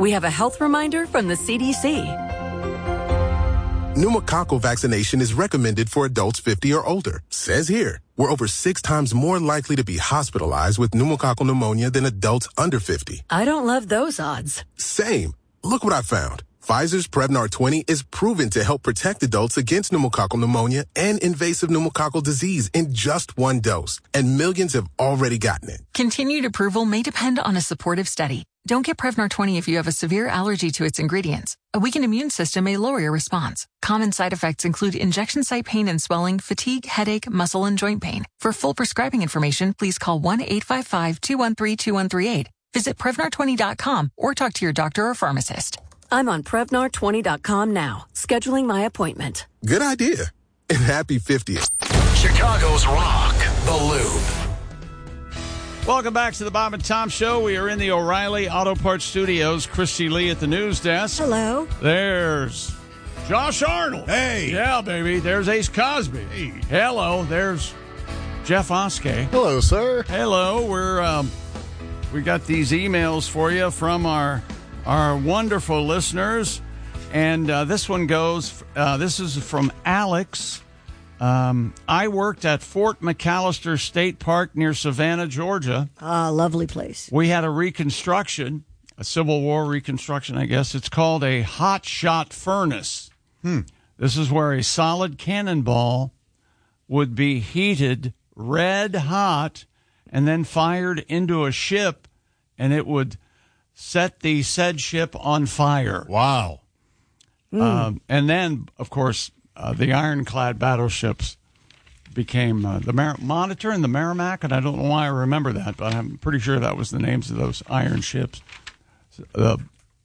we have a health reminder from the CDC. Pneumococcal vaccination is recommended for adults 50 or older. Says here, we're over 6 times more likely to be hospitalized with pneumococcal pneumonia than adults under 50. I don't love those odds. Same. Look what I found. Pfizer's Prevnar 20 is proven to help protect adults against pneumococcal pneumonia and invasive pneumococcal disease in just 1 dose. And millions have already gotten it. Continued approval may depend on a supportive study. Don't get Prevnar 20 if you have a severe allergy to its ingredients. A weakened immune system may lower your response. Common side effects include injection site pain and swelling, fatigue, headache, muscle, and joint pain. For full prescribing information, please call 1-855-213-2138. Visit Prevnar20.com or talk to your doctor or pharmacist. I'm on Prevnar20.com now, scheduling my appointment. Good idea. And happy 50th. Chicago's Rock, The Loop. Welcome back to the Bob and Tom Show. We are in the O'Reilly Auto Parts Studios. Christy Lee at the news desk. Hello. There's Josh Arnold. Hey. Yeah, baby. There's Ace Cosby. Hey. Hello. There's Jeff Oskey. Hello, sir. Hello. We got these emails for you from our wonderful listeners. And this one goes, this is from Alex. I worked at Fort McAllister State Park near Savannah, Georgia. Ah, lovely place. We had a reconstruction, a Civil War reconstruction, I guess. It's called a hot shot furnace. This is where a solid cannonball would be heated red hot and then fired into a ship, and it would set the said ship on fire. Wow. And then, of course, the ironclad battleships became the Monitor and the Merrimack, and I don't know why I remember that, but I'm pretty sure that was the names of those iron ships. The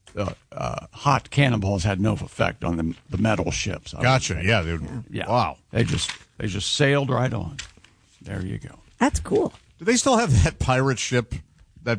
hot cannonballs had no effect on the metal ships. Gotcha. Yeah. Yeah. Wow. They just sailed right on. There you go. That's cool. Do they still have that pirate ship, that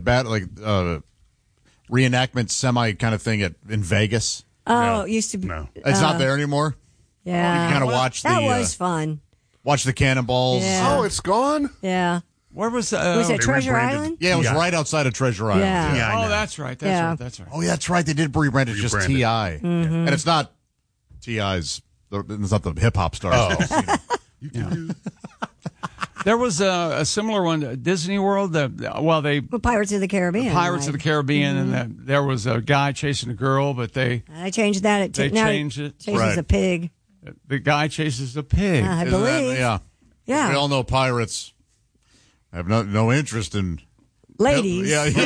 reenactment semi kind of thing in Vegas? Oh, it used to be. No. It's not there anymore? Yeah. You kind of watch that was fun. Watch the cannonballs. Yeah. Oh, it's gone? Yeah. Where was Was it Treasure Island? Yeah, it was right outside of Treasure Island. Yeah. Oh, that's right. That's right. Oh, yeah, that's right. They did rebrand it just T.I. And it's not T.I.'s. It's not the hip-hop stars. Oh. There was a similar one, Disney World. Pirates of the Caribbean. Pirates of the Caribbean, and there was a guy chasing a girl, but they changed that. They changed it. Chases a pig. The guy chases a pig. I believe. Yeah. We all know pirates have no interest in ladies.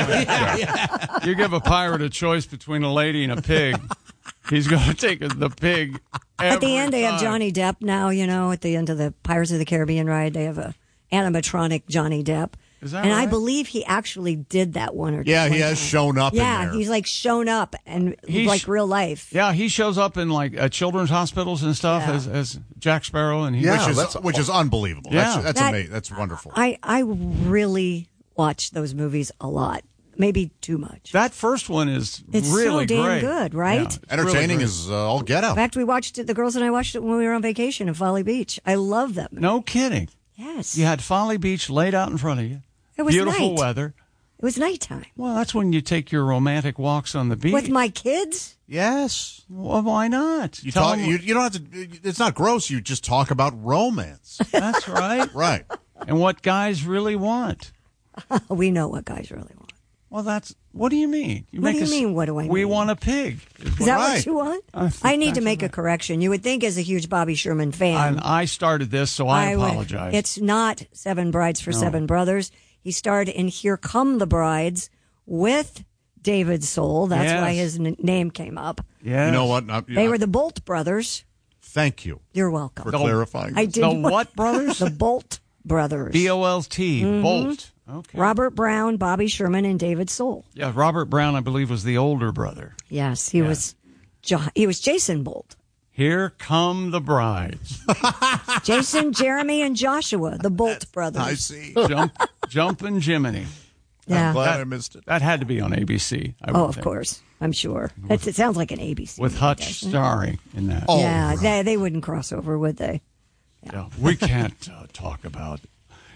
Yeah. You give a pirate a choice between a lady and a pig, he's going to take the pig. At the end, they have Johnny Depp now, at the end of the Pirates of the Caribbean ride, they have a animatronic Johnny Depp. Is that and right? I believe he actually did that one or two. Yeah, he has shown up in there. Yeah, he's like shown up and like real life. Yeah, he shows up in like children's hospitals and stuff as Jack Sparrow. And which is unbelievable. Yeah. That's amazing. That's wonderful. I really watch those movies a lot. Maybe too much. That first one is it's really so damn great. good, right? Yeah, entertaining is all get out. In fact, we watched it. The girls and I watched it when we were on vacation in Folly Beach. I love that movie. No kidding. Yes. You had Folly Beach laid out in front of you. It was beautiful night. weather. It was nighttime. Well, that's when you take your romantic walks on the beach with my kids. Yes. Well, why not? You don't have to. It's not gross. You just talk about romance. That's right. Right. And what guys really want. We know what guys really want. Well, what do you mean? What do you mean, what do I mean? We want a pig. Is that what you want? I need to make a correction. You would think as a huge Bobby Sherman fan. And I started this, so I apologize. It's not Seven Brides for Seven Brothers. He starred in Here Come the Brides with David Soul. That's why his name came up. Yeah. You know what? They were the Bolt brothers. Thank you. You're welcome. For clarifying. I did. The what brothers? The Bolt brothers. B-O-L-T. Bolt. Okay. Robert Brown, Bobby Sherman, and David Soul. Yeah, Robert Brown, I believe, was the older brother. Yes, he was. He was Jason Bolt. Here come the brides. Jason, Jeremy, and Joshua, the Bolt brothers. I see. Jumpin' Jiminy. Yeah. I'm glad I missed it. That had to be on ABC. Of course. I'm sure. It sounds like an ABC. With Hutch starring in that. Oh, yeah, they wouldn't cross over, would they? Yeah. We can't talk about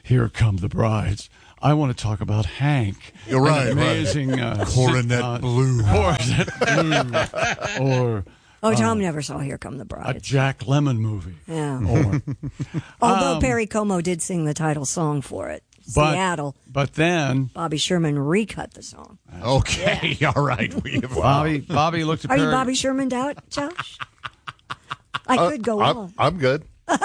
Here Come the Brides. I want to talk about Hank. You're right. Amazing. Coronet Blue. Coronet Blue. Or Tom never saw Here Come the a Brides. Jack Lemmon movie. Yeah. Or, Although Perry Como did sing the title song for it. Seattle. But then Bobby Sherman recut the song. Okay, all right. Bobby looked at Are Perry. you Bobby Sherman'd out, Josh? I could go on. I'm good.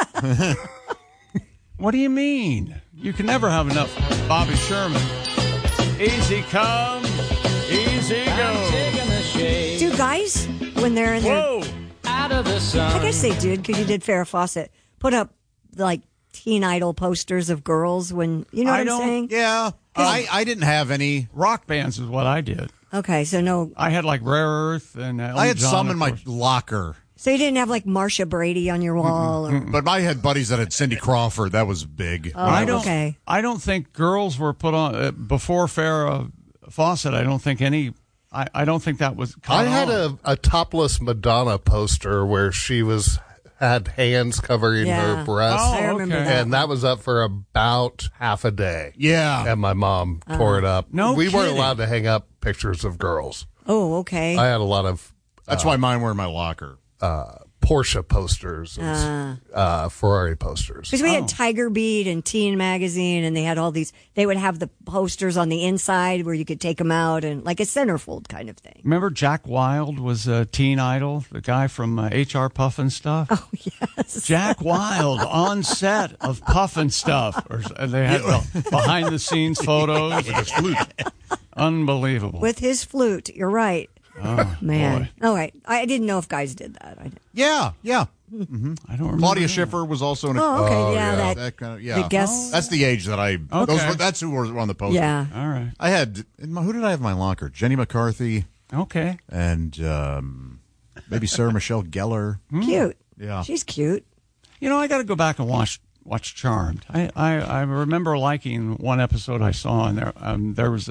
What do you mean? You can never have enough Bobby Sherman. Easy come, easy go. Do guys, when they're in their... Out of the sun. I guess they did, because you did Farrah Fawcett. Put up, like, teen idol posters of girls when... You know what I'm saying? Yeah. I didn't have any. Rock bands is what I did. Okay, so no... I had like Rare Earth and Elton I had John, some of in my course. locker. So you didn't have, like, Marsha Brady on your wall? Or... But I had buddies that had Cindy Crawford. That was big. Oh, I don't. okay. I don't think girls were put on before Farrah Fawcett. I don't think any. I don't think that was. I had a topless Madonna poster where she had hands covering her breasts. I remember that. And that was up for about half a day. Yeah. And my mom tore it up. No we weren't kidding. allowed to hang up pictures of girls. Oh, okay. I had a lot of That's why mine were in my locker. Porsche posters, and, Ferrari posters. Because we had Tiger Beat and Teen Magazine, and they had all these. They would have the posters on the inside where you could take them out, and like a centerfold kind of thing. Remember Jack Wilde was a teen idol, the guy from HR Puffin Stuff. Oh yes, Jack Wilde on set of Puffin Stuff. And they had behind the scenes photos. With his flute. Unbelievable. with his flute. You're right. Oh, Man. boy. All right. I didn't know if guys did that. Yeah. I don't remember. Claudia Schiffer was also in a. Oh, okay. that That kind of. Yeah. the guess. That's the age that I. Okay. That's who were on the poster. Yeah. All right. I had. Who did I have in my locker? Jenny McCarthy Okay. and maybe Sarah Michelle Gellar. Cute. Yeah. She's cute. You know, I got to go back and watch Charmed. I remember liking one episode I saw in there. There was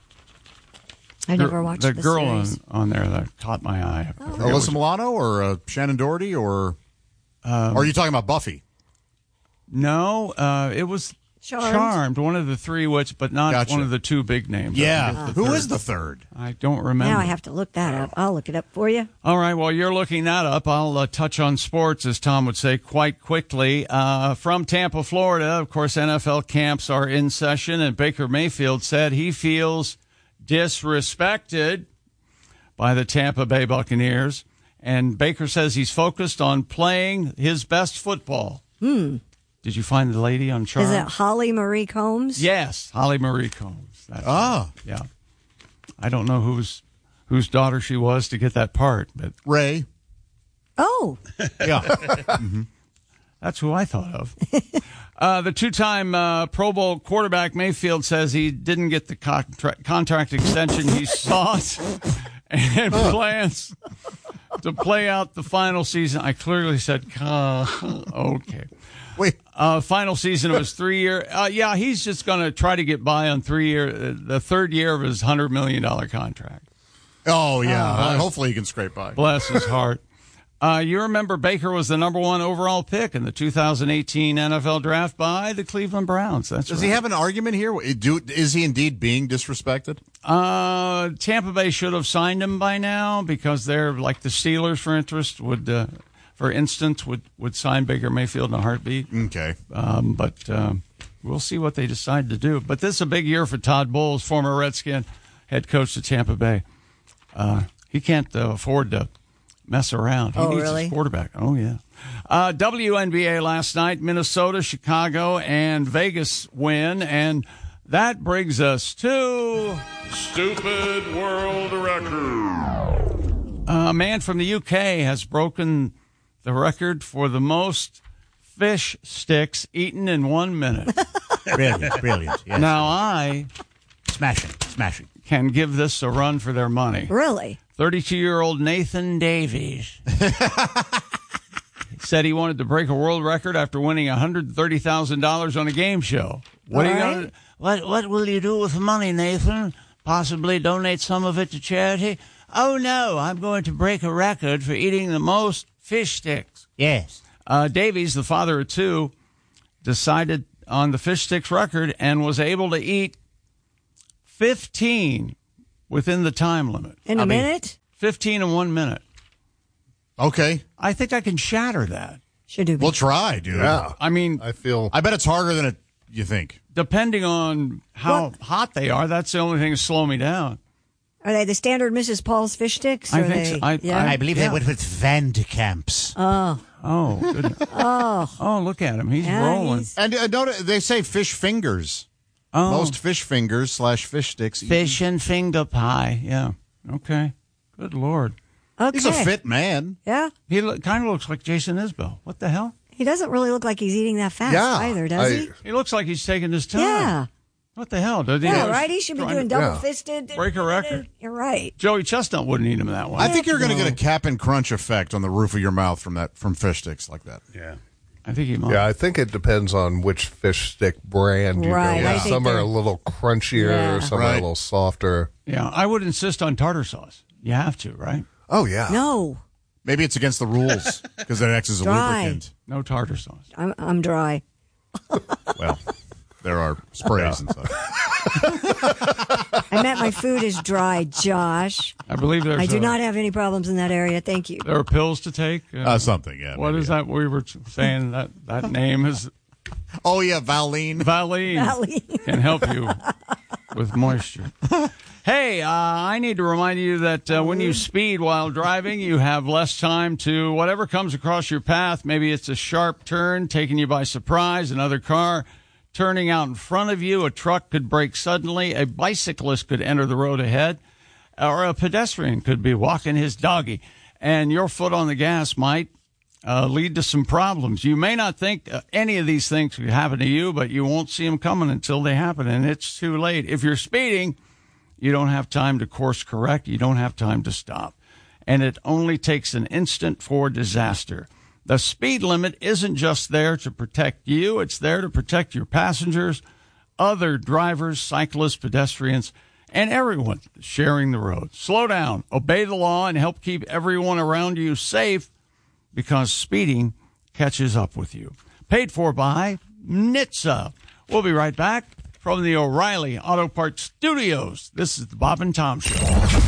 I never watched the the girl series. on there that caught my eye. I forget Alyssa which- Milano or Shannon Doherty or are you talking about Buffy? No, it was Charmed. one of the three but not Gotcha. one of the two big names. Who is the third? I don't remember. Now I have to look that up. I'll look it up for you. All right, while you're looking that up, I'll touch on sports, as Tom would say, quite quickly. From Tampa, Florida, of course, NFL camps are in session, and Baker Mayfield said he feels disrespected by the Tampa Bay Buccaneers. And Baker says he's focused on playing his best football. Did you find the lady on Charmed? Is it Holly Marie Combs? Yes, Holly Marie Combs. That's yeah. I don't know whose daughter she was to get that part, but Ray. Oh, Yeah. that's who I thought of. The two-time Pro Bowl quarterback Mayfield says he didn't get the contract extension he sought and plans to play out the final season. I clearly said, okay. Wait. Final season of his 3 year. Yeah, he's just going to try to get by on 3 year, the third year of his $100 million contract. Oh yeah. Hopefully he can scrape by. Bless his heart. You remember Baker was the number one overall pick in the 2018 NFL draft by the Cleveland Browns. Does he have an argument here? Is he indeed being disrespected? Tampa Bay should have signed him by now because they're like the Steelers, for instance, would sign Baker Mayfield in a heartbeat. Okay. But we'll see what they decide to do. But this is a big year for Todd Bowles, former Redskin head coach of Tampa Bay. He can't afford to mess around. He needs his quarterback. Oh, yeah. WNBA last night, Minnesota, Chicago, and Vegas win. And that brings us to Stupid World Record. A man from the UK has broken the record for the most fish sticks eaten in 1 minute. Brilliant. Yes. Now I Smashing. can give this a run for their money. really? 32-year-old Nathan Davies said he wanted to break a world record after winning $130,000 on a game show. What All are you right. going to? What will you do with the money, Nathan? Possibly donate some of it to charity? Oh no, I'm going to break a record for eating the most fish sticks. Yes. Davies, the father of two, decided on the fish sticks record and was able to eat 15 within the time limit. In a minute? 15 in 1 minute. Okay. I think I can shatter that. Should do. We'll try, dude. Yeah. I mean, I bet it's harder than you think. Depending on how hot they are, that's the only thing that slow me down. Are they the standard Mrs. Paul's fish sticks? I think so. I believe they went with Van de Kamp's. Oh, goodness. Oh, look at him. He's rolling. And they say fish fingers. Oh. Most fish fingers / fish sticks. Fish and finger pie. Yeah. Okay. Good Lord. Okay. He's a fit man. Yeah. He kind of looks like Jason Isbell. What the hell? He doesn't really look like he's eating that fast either, does he? He looks like he's taking his time. Yeah. What the hell? Does he Right? He should be doing double-fisted. Break a record. You're right. Joey Chestnut wouldn't eat him that way. I think you're going to get a Cap'n Crunch effect on the roof of your mouth from fish sticks like that. Yeah. I think he might. Yeah, I think it depends on which fish stick brand you Right, go I with. think Some are they're- a little crunchier, some are a little softer. Yeah, I would insist on tartar sauce. You have to, right? Oh, yeah. No. Maybe it's against the rules because it acts as a Dry. lubricant. No tartar sauce. I'm dry. Well, there are sprays and stuff. I meant my food is dry, Josh. I believe there's I do not have any problems in that area. Thank you. There are pills to take. Something, yeah. What is that we were saying? That name is Oh, yeah, Valine. Valine. Can help you with moisture. Hey, I need to remind you that when you speed while driving, you have less time to whatever comes across your path. Maybe it's a sharp turn taking you by surprise, another car turning out in front of you, a truck could brake suddenly, a bicyclist could enter the road ahead, or a pedestrian could be walking his doggy, and your foot on the gas might lead to some problems. You may not think any of these things could happen to you, but you won't see them coming until they happen, and it's too late. If you're speeding, you don't have time to course correct. You don't have time to stop. And it only takes an instant for disaster. The speed limit isn't just there to protect you. It's there to protect your passengers, other drivers, cyclists, pedestrians, and everyone sharing the road. Slow down, obey the law, and help keep everyone around you safe, because speeding catches up with you. Paid for by NHTSA. We'll be right back from the O'Reilly Auto Parts Studios. This is the Bob and Tom Show.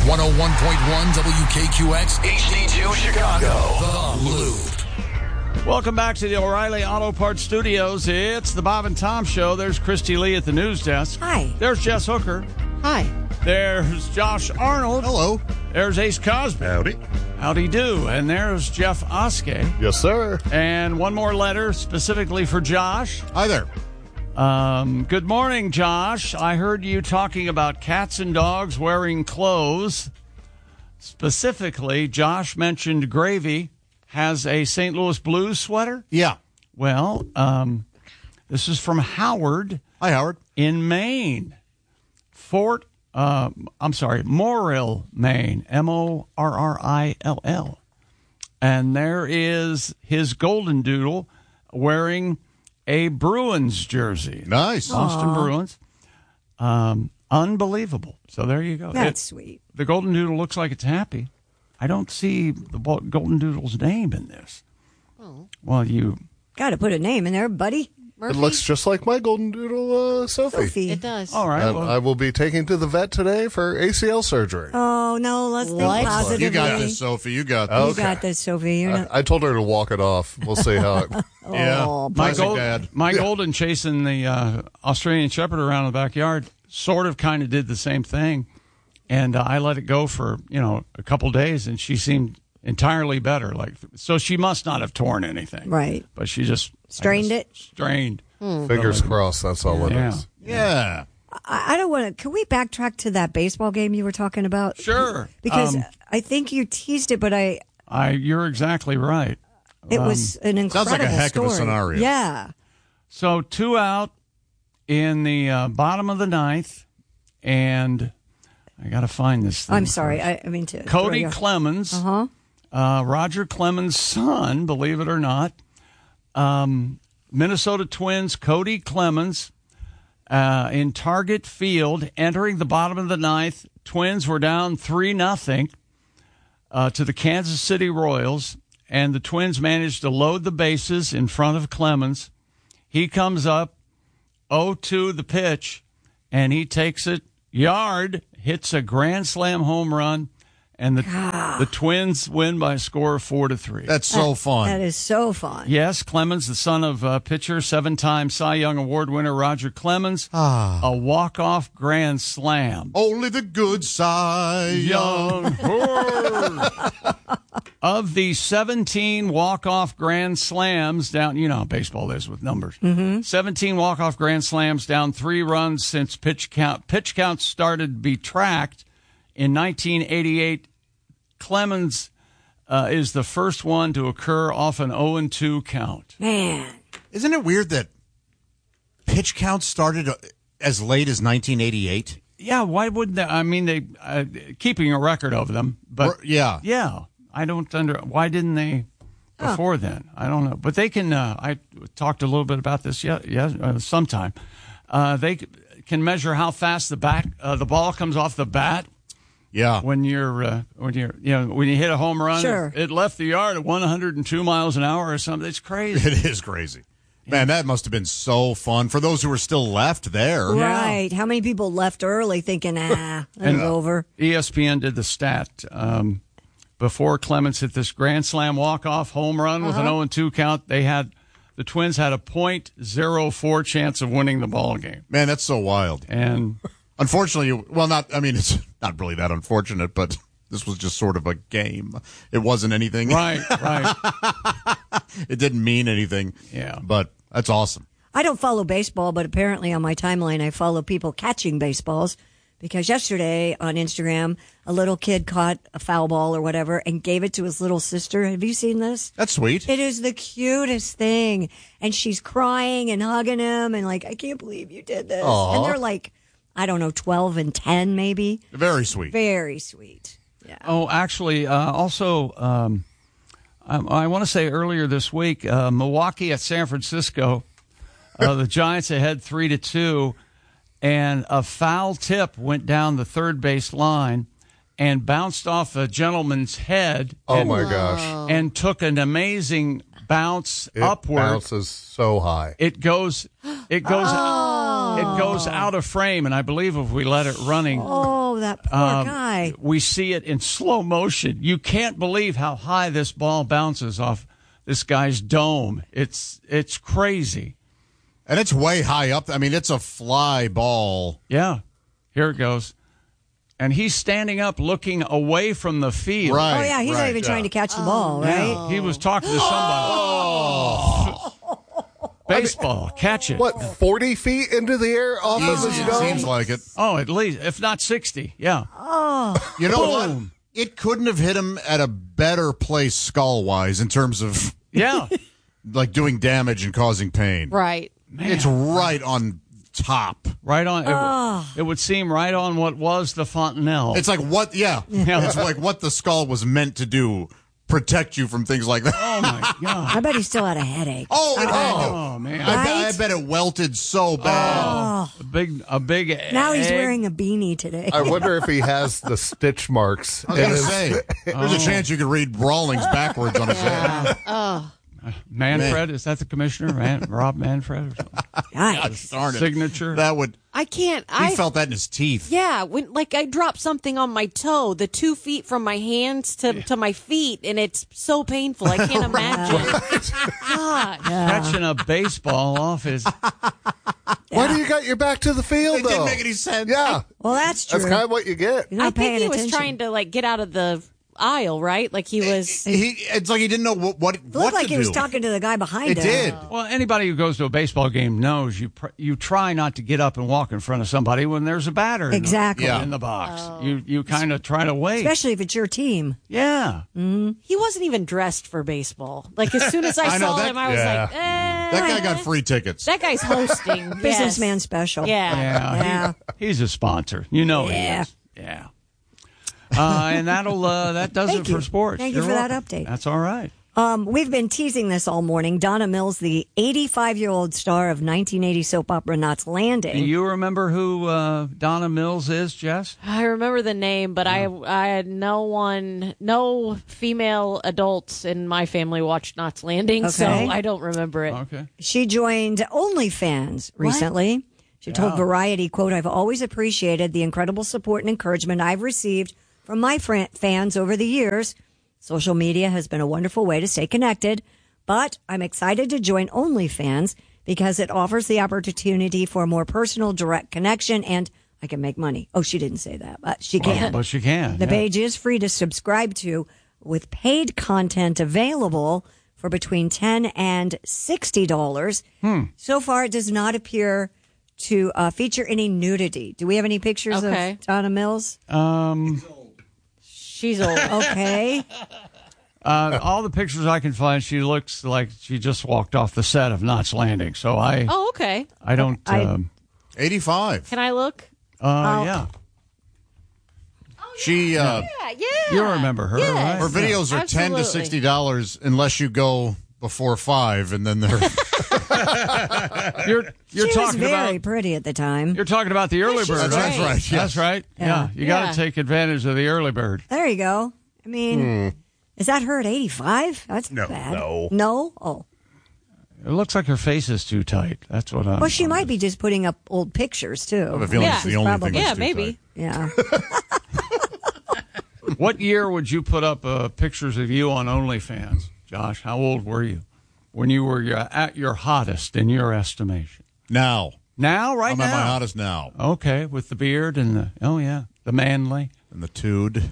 101.1 WKQX HD2 Chicago. The Loop. Welcome back to the O'Reilly Auto Parts Studios. It's the Bob and Tom Show. There's Christy Lee at the news desk. Hi. There's Jess Hooker. Hi. There's Josh Arnold. Hello. There's Ace Cosby. Howdy. Howdy do. And there's Jeff Oskey. Yes, sir. And one more letter specifically for Josh. Hi there. Good morning, Josh. I heard you talking about cats and dogs wearing clothes. Specifically, Josh mentioned Gravy has a St. Louis Blues sweater. Yeah. Well, this is from Howard. Hi, Howard. In Maine. Morrill, Maine. Morrill. And there is his golden doodle wearing a Bruins jersey. Nice. Boston Bruins. Unbelievable. So there you go. That's sweet. The golden doodle looks like it's happy. I don't see the golden doodle's name in this. Oh. Well, you got to put a name in there, buddy. Murphy? It looks just like my golden doodle, Sophie. It does. All right. I will be taking to the vet today for ACL surgery. Oh, no, let's think positively. You got this, Sophie. You got this. You got this, Sophie. You're not... I told her to walk it off. We'll see how it... Yeah. My golden chasing the Australian Shepherd around the backyard sort of kind of did the same thing. And I let it go for, a couple days, and she seemed entirely better. So she must not have torn anything. Right. But she just... Strained it? Strained. Fingers crossed, that's all it is. Yeah. I don't want to... Can we backtrack to that baseball game you were talking about? Sure. Because I think you teased it, but you're exactly right. It was an incredible sounds like a heck story. of a scenario. Yeah. So 2 out in the bottom of the ninth, and I got to find this thing. I'm sorry. I mean to... Cody Clemens, Roger Clemens' son, believe it or not, Minnesota Twins, Cody Clemens, in Target Field, entering the bottom of the ninth. Twins were down 3-0 to the Kansas City Royals, and the Twins managed to load the bases in front of Clemens. He comes up 0-2 the pitch, and he takes it yard, hits a grand slam home run, and the Twins win by a score of 4-3. That's so fun. That is so fun. Yes, Clemens, the son of pitcher, 7-time Cy Young Award winner Roger Clemens, a walk-off grand slam. Only the good Cy Young. Of the 17 walk-off grand slams down, you know how baseball is with numbers. 17 walk-off grand slams down 3 runs since pitch count started to be tracked in 1988. Clemens is the first one to occur off an 0-2 count. Man. Isn't it weird that pitch count started as late as 1988? Yeah, why wouldn't they? I mean, they keeping a record of them, but yeah. I don't why didn't they before then? I don't know, but they can. I talked a little bit about this. Sometime they can measure how fast the ball comes off the bat. Yeah, when you hit a home run, sure. It left the yard at 102 miles an hour or something. It's crazy. It is crazy. Man, that must have been so fun for those who were still left there. Right. How many people left early thinking, it's over? ESPN did the stat. Before Clemens hit this grand slam walk-off home run with an 0-2 count, the Twins had a .04 chance of winning the ball game. Man, that's so wild. And unfortunately, it's not really that unfortunate, but this was just sort of a game. It wasn't anything. Right. It didn't mean anything. Yeah. But that's awesome. I don't follow baseball, but apparently on my timeline I follow people catching baseballs. Because yesterday on Instagram, a little kid caught a foul ball or whatever and gave it to his little sister. Have you seen this? That's sweet. It is the cutest thing. And she's crying and hugging him and like, I can't believe you did this. Aww. And they're like, I don't know, 12 and 10 maybe. Very sweet. Very sweet. Yeah. Oh, actually, also, I want to say earlier this week, Milwaukee at San Francisco, the Giants ahead 3-2. And a foul tip went down the third base line and bounced off a gentleman's head. Oh, my gosh. And took an amazing bounce upward. It bounces so high. It goes out of frame, and I believe if we let it running. Oh, that poor guy. We see it in slow motion. You can't believe how high this ball bounces off this guy's dome. It's crazy. And it's way high up. I mean, it's a fly ball. Yeah. Here it goes. And he's standing up looking away from the field. Right. Oh, yeah. He's not even trying to catch the ball, right? Yeah. He was talking to somebody. Baseball. Catch it. What, 40 feet into the air off of his dome? Seems like it. Oh, at least, if not 60. Yeah. Oh. You know what? It couldn't have hit him at a better place skull-wise in terms of like doing damage and causing pain. Right. Man. It's right on top. Right on. It would seem right on what was the fontanelle. It's like what? Yeah. It's like what the skull was meant to do. Protect you from things like that. Oh, my God. I bet he still had a headache. Oh, it had to. Oh, man. I bet it welted so bad. A big. Now he's egg. wearing a beanie today. I wonder if he has the stitch marks. I was going to say, there's a chance you could read Rawlings backwards on his head. Manfred, is that the commissioner? Rob Manfred or something? Nice. Darn it. Signature. That would. I can't. He felt that in his teeth. Yeah, when I dropped something on my toe, the 2 feet from my hands to my feet, and it's so painful. I can't imagine. God. Catching a baseball off his. Why do you got your back to the field, It though? didn't make any sense. Yeah. Well, that's true. That's kind of what you get. You're not I think paying he was attention. trying to get out of the aisle, right? Like he was. It's like he didn't know what It looked like to he was do. talking to the guy behind It him. did. Well, anybody who goes to a baseball game knows you try not to get up and walk in front of somebody when there's a batter Exactly. in the box. You kind of try to wait. Especially if it's your team. Yeah. He wasn't even dressed for baseball. Like as soon as I know saw that- him, I was yeah. like, That guy got free tickets. That guy's hosting. Businessman special. Yeah. Yeah. He's a sponsor. You know he Yeah. is. Yeah. And that does Thank it for you. sports. Thank you You're for that welcome. update. That's all right. We've been teasing this all morning. Donna Mills, the 85-year-old star of 1980 soap opera Knots Landing. Do you remember who Donna Mills is, Jess? I remember the name, but I had no female adults in my family watched Knots Landing, so I don't remember it. Okay. She joined OnlyFans recently. She told Variety, quote, "I've always appreciated the incredible support and encouragement I've received from my fans over the years. Social media has been a wonderful way to stay connected, but I'm excited to join OnlyFans because it offers the opportunity for a more personal, direct connection, and I can make money." Oh, she didn't say that, but she can. But she can. The page is free to subscribe to, with paid content available for between $10 and $60. So far, it does not appear to feature any nudity. Do we have any pictures of Donna Mills? She's old. Okay. All the pictures I can find, she looks like she just walked off the set of Knots Landing. So I don't. 85. Can I look? Yeah. She. Yeah. You remember her, right? Her videos are $10 to $60 unless you go before 5, and then they're. You're She was talking very about. pretty at the time. You're talking about the early bird. That's right. Yes. That's right. Yeah. You got to take advantage of the early bird. There you go. I mean, is that her at 85? That's bad. No? Oh. It looks like her face is too tight. That's what I'm. Well, she might be just putting up old pictures, too. I have a feeling it's the only thing. Yeah, maybe. Yeah. What year would you put up pictures of you on OnlyFans, Josh? How old were you when you were at your hottest, in your estimation? Now, right now? I'm at my hottest now. Okay, with the beard and the manly. And the tood.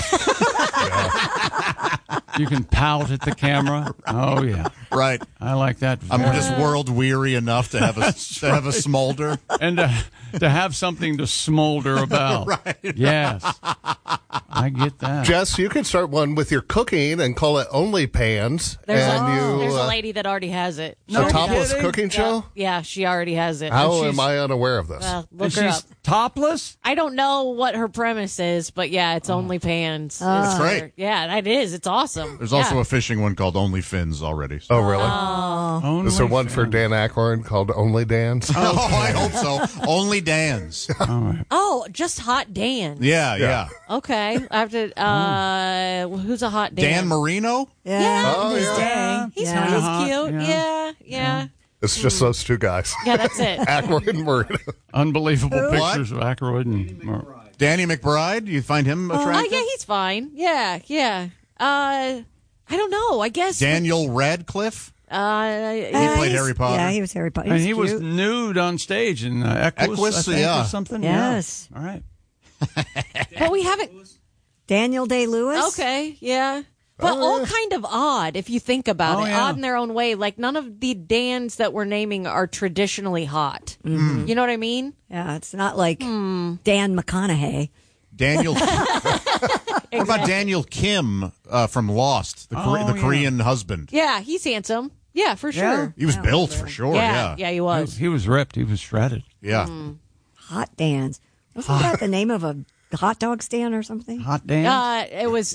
You can pout at the camera. Oh, yeah. Right. I like that. I'm just world weary enough to have a smolder. And to have something to smolder about. Right. Yes. I get that. Jess, you can start one with your cooking and call it OnlyPans. There's a lady that already has it. A topless cooking show? Yeah, she already has it. How am I unaware of this? Look her up. Topless? I don't know what her premise is, but yeah, it's OnlyPans. That's great. Yeah, it is. It's awesome. There's also a fishing one called OnlyFins already. So. Oh, really? Is there one for Dan Aykroyd called Only Dan's? Oh, I hope so. Only Dan's. Oh, just Hot Dan. Yeah. Okay. I have to. Who's a hot Dan? Dan Marino? Yeah. Oh, his yeah. day. He's cute. Yeah. It's just those two guys. Yeah, that's it. Aykroyd and Marino. Unbelievable pictures of Aykroyd and Danny McBride? You find him attractive? Yeah, he's fine. Yeah. I don't know. I guess Daniel Radcliffe? he played Harry Potter. Yeah, he was Harry Potter. And he was nude on stage in Equus, I think, or something. Yes. Yeah. All right. But we haven't. Daniel Day-Lewis? Okay, yeah. But all kind of odd if you think about it. Yeah. Odd in their own way. Like none of the Dans that we're naming are traditionally hot. Mm-hmm. You know what I mean? Yeah, it's not like Dan McConaughey. Daniel. What about Daniel Kim from Lost, the Korean husband? Yeah, he's handsome. Yeah, for sure. Yeah. He was built for sure. Yeah, he was. He was ripped. He was shredded. Yeah. Hot Dan's. Wasn't that the name of a hot dog stand or something? Hot Dan? It was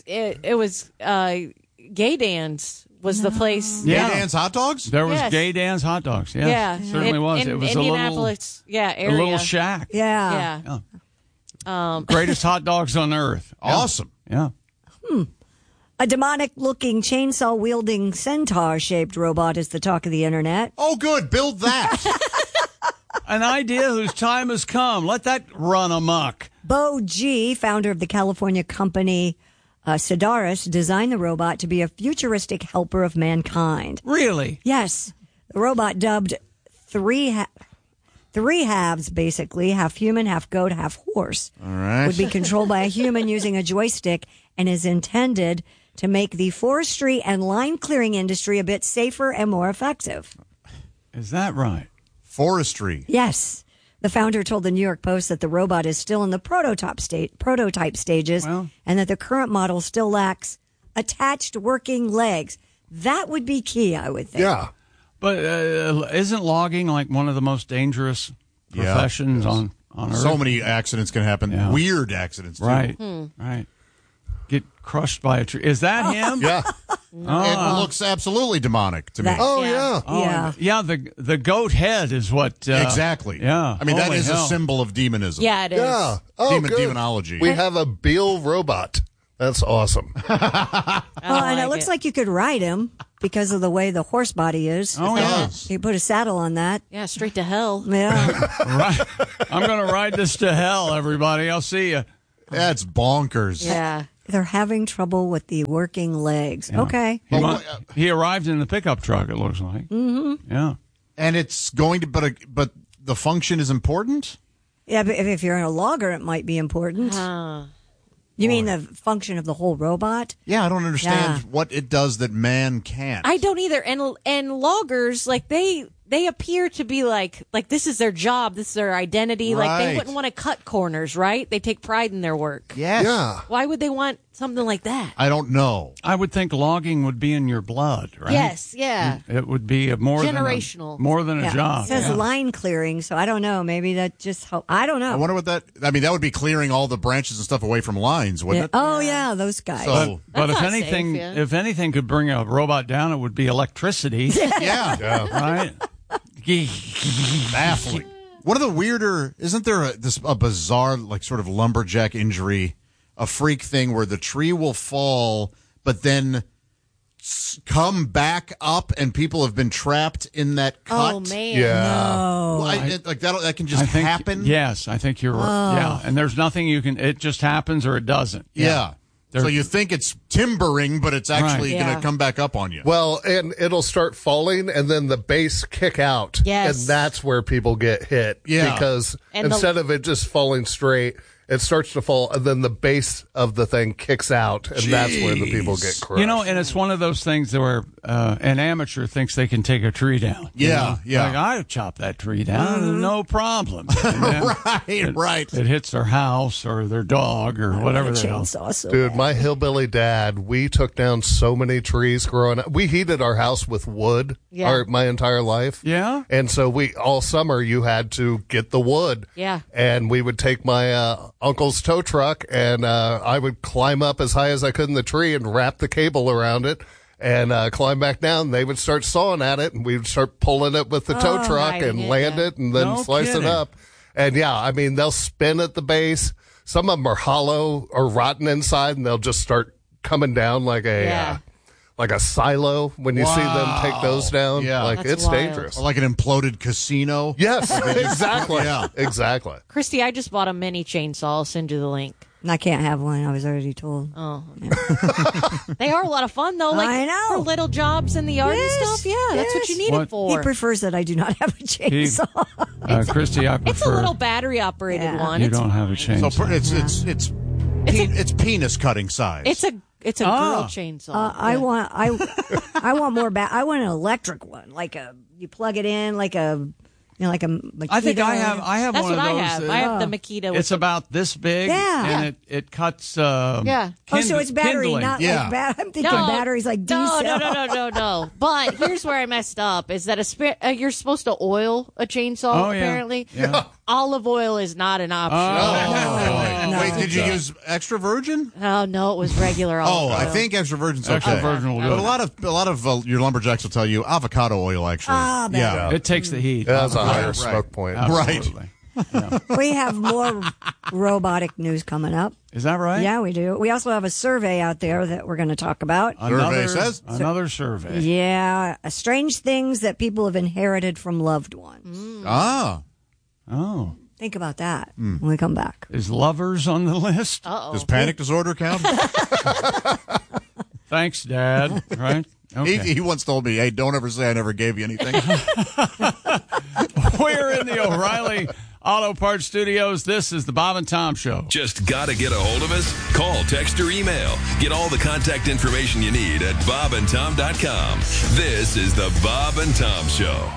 Gay Dan's was the place. Gay Dan's hot dogs? There was Gay Dan's hot dogs. Yes, Yeah, certainly was. In It was Indianapolis, area. a little shack. Yeah. Greatest hot dogs on earth. Awesome. Yeah. A demonic-looking, chainsaw-wielding, centaur-shaped robot is the talk of the internet. Oh, good. Build that. An idea whose time has come. Let that run amok. Bo G, founder of the California company Sidaris, designed the robot to be a futuristic helper of mankind. Really? Yes. The robot, dubbed three halves, basically, half human, half goat, half horse, All right. would be controlled by a human using a joystick and is intended to make the forestry and line clearing industry a bit safer and more effective. Is that right? Forestry. Yes. The founder told the New York Post that the robot is still in the prototype stages and that the current model still lacks attached working legs. That would be key, I would think. Yeah. But isn't logging like one of the most dangerous professions on Earth? So many accidents can happen. Yeah. Weird accidents, too. Right. Right. Get crushed by a tree. Is that him? Yeah. It looks absolutely demonic to me. Yeah, the goat head is what... exactly. Yeah. I mean, that is a symbol of demonism. Yeah, it is. Yeah. Demonology. We have a Beal robot. That's awesome. And it looks like you could ride him because of the way the horse body is. Oh, yes. You put a saddle on that. Yeah, straight to hell. Yeah. Right. I'm going to ride this to hell, everybody. I'll see you. That's bonkers. Yeah. They're having trouble with the working legs. Yeah. Okay. He arrived in the pickup truck, it looks like. Mm-hmm. Yeah. And it's going to, but the function is important? Yeah, but if you're in a logger, it might be important. You mean the function of the whole robot? Yeah, I don't understand what it does that man can't. I don't either. And loggers, like they appear to be like this is their job, this is their identity. Right. Like they wouldn't want to cut corners, right? They take pride in their work. Yes. Yeah. Why would they want something like that? I don't know. I would think logging would be in your blood, right? Yes, yeah. It would be generational. More than a job. It says line clearing, so I don't know. Maybe that just help. I don't know. I wonder what that. I mean, that would be clearing all the branches and stuff away from lines, wouldn't it? Oh yeah, those guys. So, but if not anything, safe, if anything could bring a robot down, it would be electricity. yeah. Right. Baffling. One of the weirder, isn't there a bizarre, like, sort of lumberjack injury, a freak thing where the tree will fall, but then come back up and people have been trapped in that cut? Oh, man. Yeah. No. Well, that can just happen? Yes, I think you're right. Yeah, and there's nothing you can, it just happens or it doesn't. Yeah. So you think it's timbering, but it's actually going to come back up on you. Well, and it'll start falling, and then the base kick out. Yes. And that's where people get hit. Yeah. Because And instead of it just falling straight, it starts to fall, and then the base of the thing kicks out, and that's where the people get crushed. You know, and it's one of those things where an amateur thinks they can take a tree down. Yeah, yeah. Like, I chop that tree down, no problem. Right. It hits their house or their dog or whatever the hell. Chainsaw so Dude, bad. my hillbilly dad, we took down so many trees growing up. We heated our house with wood my entire life. Yeah? And so all summer you had to get the wood. Yeah. And we would take my uncle's tow truck, and I would climb up as high as I could in the tree and wrap the cable around it and climb back down. They would start sawing at it, and we would start pulling it with the tow truck and land it and then slice it up. And yeah, I mean, they'll spin at the base. Some of them are hollow or rotten inside, and they'll just start coming down like a silo when you see them take those down. Yeah. Like, That's it's wild. dangerous. Or like an imploded casino. Yes, exactly. Yeah. Exactly. Christy, I just bought a mini chainsaw. I'll send you the link. And I can't have one. I was already told. Oh, they are a lot of fun though. Like I know. for little jobs in the yard and stuff. Yeah, that's what you need it for. He prefers that I do not have a chainsaw. Christy, I prefer. It's a little battery operated one. You It's don't have a chainsaw. So it's penis cutting size. It's a girl chainsaw. I want more. I want an electric one, you plug it in like a Makita. I think I have That's one what of I those. have. I have the Makita. It's about this big. Yeah. And it cuts. Yeah. So it's battery, kindling. not Yeah. like battery. I'm thinking batteries like diesel. No. But here's where I messed up: is that you're supposed to oil a chainsaw? Oh, yeah. Apparently, Yeah. olive oil is not an option. No. Wait, did you use extra virgin? Oh no, it was regular olive oil. I think extra virgin's Extra okay. virgin will do But it. a lot of your lumberjacks will tell you avocado oil actually. better. It takes the heat. That's a higher Right. smoke point. Absolutely. We have more robotic news coming up. Is that right? Yeah, we do. We also have a survey out there that we're going to talk about. Another survey. Yeah, strange things that people have inherited from loved ones. Oh. Think about that when we come back. Is lovers on the list? Does panic disorder count? Thanks, Dad. Right? Okay. He once told me, "Hey, don't ever say I never gave you anything." We're in the O'Reilly Auto Parts Studios. This is the Bob and Tom Show. Just got to get a hold of us? Call, text, or email. Get all the contact information you need at bobandtom.com. This is the Bob and Tom Show.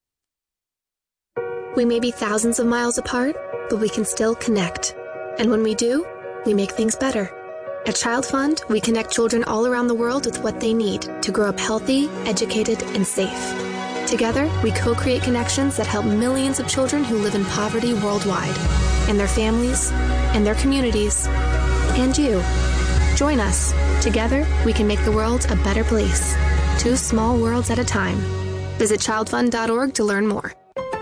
We may be thousands of miles apart, but we can still connect. And when we do, we make things better. At Child Fund, we connect children all around the world with what they need to grow up healthy, educated, and safe. Together, we co-create connections that help millions of children who live in poverty worldwide, and their families, and their communities, and you. Join us. Together, we can make the world a better place. 2 small worlds at a time. Visit childfund.org to learn more.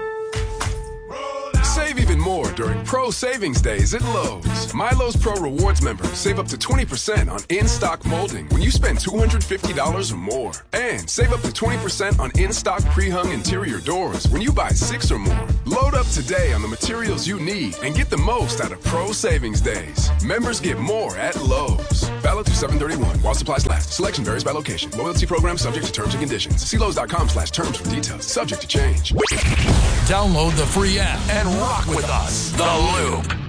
Save even more during Pro Savings Days at Lowe's. Milo's Pro Rewards members save up to 20% on in-stock molding when you spend $250 or more. And save up to 20% on in-stock pre-hung interior doors when you buy 6 or more. Load up today on the materials you need and get the most out of Pro Savings Days. Members get more at Lowe's. Valid through 7/31 while supplies last. Selection varies by location. Loyalty program subject to terms and conditions. See Lowe's.com/terms for details. Subject to change. Download the free app and rock with us. The Loop.